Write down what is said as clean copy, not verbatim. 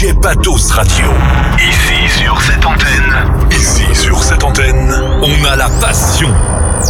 DJ Patos Radio. Ici sur cette antenne, on a la passion.